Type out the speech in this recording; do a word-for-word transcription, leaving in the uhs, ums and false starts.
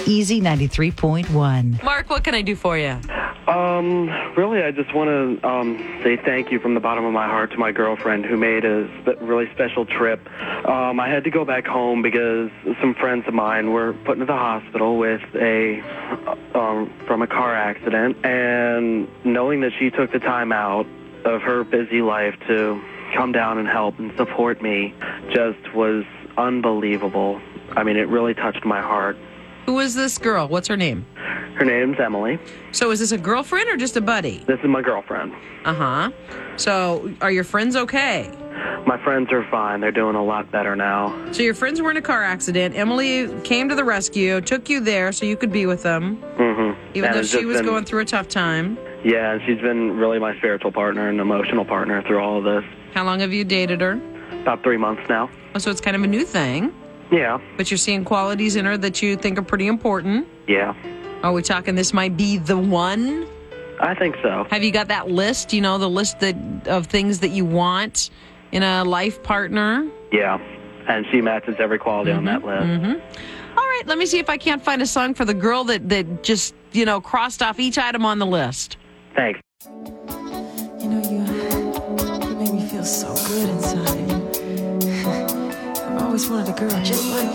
Easy ninety-three point one. Mark, what can I do for you? Um, really, I just want to um, say thank you from the bottom of my heart to my girlfriend who made a spe- really special trip. Um, I had to go back home because some friends of mine were put into the hospital with a um, from a car accident, and knowing that she took the time out of her busy life to come down and help and support me just was unbelievable. I mean, it really touched my heart. Who is this girl? What's her name? Her name's Emily. So is this a girlfriend or just a buddy? This is my girlfriend. Uh-huh. So are your friends okay? My friends are fine. They're doing a lot better now. So your friends were in a car accident. Emily came to the rescue, took you there so you could be with them, Mm-hmm. even And though it's she just was been- going through a tough time. Yeah, and she's been really my spiritual partner and emotional partner through all of this. How long have you dated her? About three months now. Oh, so it's kind of a new thing, Yeah, but you're seeing qualities in her that you think are pretty important. yeah. Are we talking this might be the one? I think so. Have you got that list, you know, the list that of things that you want in a life partner? Yeah, and she matches every quality on that list. All right, let me see if I can't find a song for the girl that, that just, you know, crossed off each item on the list. Thanks. You know, you, you make me feel so good inside. I've always wanted a girl just like